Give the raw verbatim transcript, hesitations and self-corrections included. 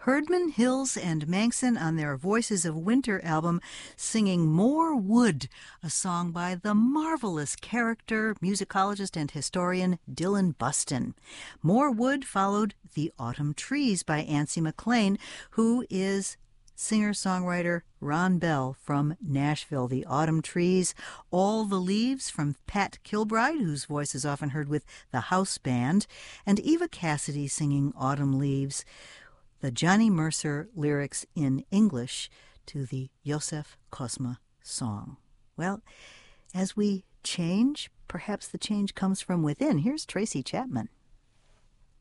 Herdman, Hills, and Manson on their Voices of Winter album singing More Wood, a song by the marvelous character, musicologist, and historian Dylan Buston. More Wood followed The Autumn Trees by Antsy McLean, who is singer-songwriter Ron Bell from Nashville. The Autumn Trees, All the Leaves from Pat Kilbride, whose voice is often heard with the House Band, and Eva Cassidy singing Autumn Leaves, the Johnny Mercer lyrics in English to the Yosef Kosma song. Well, as we change, perhaps the change comes from within. Here's Tracy Chapman.